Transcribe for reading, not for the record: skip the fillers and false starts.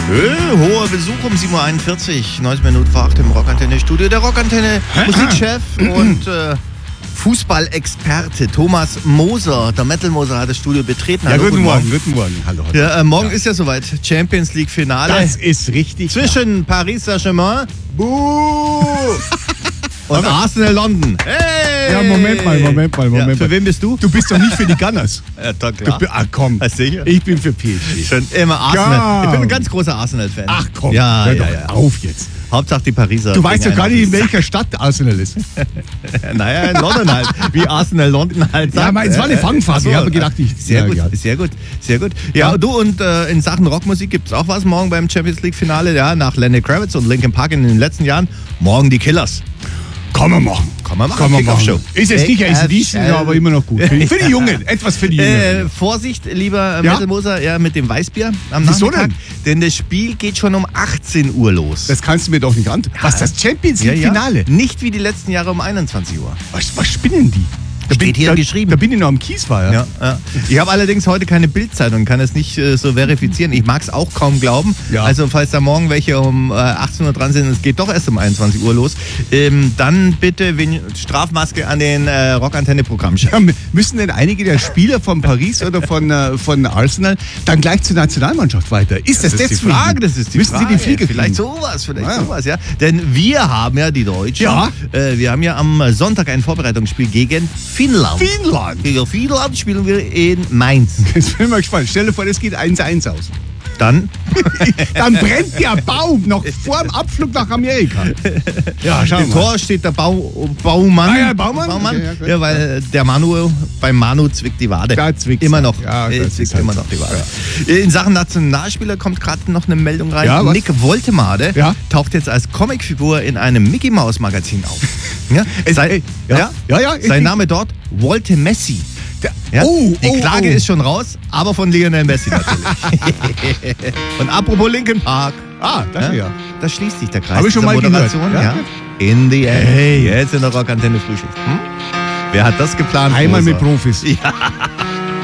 Hoher Besuch um 7.41 Uhr, 90 Minuten vor 8 im Rockantenne-Studio. Der Rockantenne Musikchef und Fußballexperte Thomas Moser, der Metal Moser, hat das Studio betreten. Hallo, guten Morgen. Hallo. Ja, morgen ist ja soweit, Champions League Finale. Das ist richtig. Zwischen Paris Saint-Germain und Arsenal London. Hey! Ja, Moment mal. Ja, für wen bist du? Du bist doch nicht für die Gunners. Ja, doch, klar. Komm. Sicher? Ich bin für PSG. Schon immer Arsenal. Ja. Ich bin ein ganz großer Arsenal-Fan. Ach komm, ja, hör ja, doch ja. auf jetzt. Hauptsache die Pariser. Du weißt doch gar nicht, in welcher Stadt Arsenal ist. Naja, in London halt. Wie Arsenal London halt sagt. Ja, es war eine Fangphase. Ich habe gedacht, Sehr gut. Ja, du, und in Sachen Rockmusik gibt es auch was morgen beim Champions League Finale. Ja, nach Lenny Kravitz und Linkin Park in den letzten Jahren. Morgen die Killers. Kann man machen. Kick-Off-Show. Ist jetzt nicht ACDC, aber immer noch gut. Für die Jungen, etwas für die Jungen. Vorsicht, lieber Metal Moser, mit dem Weißbier am Wieso Nachmittag. Denn das Spiel geht schon um 18 Uhr los. Das kannst du mir doch nicht antun. Was, das Champions League Finale? Nicht wie die letzten Jahre um 21 Uhr. Was spinnen die? Steht hier geschrieben. Da bin ich noch am Kiesfeier. Ja. Ich habe allerdings heute keine Bildzeitung, kann es nicht so verifizieren. Ich mag es auch kaum glauben. Ja. Also falls da morgen welche um 18 Uhr dran sind, es geht doch erst um 21 Uhr los, dann bitte Strafmaske an den Rockantenne-Programmchef. Ja, müssen denn einige der Spieler von Paris oder von Arsenal dann gleich zur Nationalmannschaft weiter? Ist das die Frage? Das ist die müssen Frage. Sie die Fliege vielleicht kriegen? sowas, ja. Denn wir haben ja die Deutschen. Ja. Wir haben ja am Sonntag ein Vorbereitungsspiel gegen Finnland. Gegen Finnland spielen wir in Mainz. Jetzt bin ich mal gespannt. Stell dir vor, das geht 1-1 aus. Dann brennt der Baum noch vor dem Abflug nach Amerika. Ja, schau mal. Im Tor steht der Baumann. Ah ja, Baumann. Ja, weil der beim Manu zwickt die Wade. Da zwickt immer noch. Ja, zwickt immer noch die Wade. Ja. In Sachen Nationalspieler kommt gerade noch eine Meldung rein. Ja, Nick Woltemade taucht jetzt als Comicfigur in einem Mickey Maus Magazin auf. Sein Name dort Wolte Messi. Ja? Die Klage ist schon raus, aber von Lionel Messi natürlich. Und apropos Linkin Park. Danke. Da schließt sich der Kreis. Habe ich schon mal gehört. Ja? In the end. Hey, jetzt in der Rockantenne Frühschicht. Wer hat das geplant? Einmal mit Profis. Ja.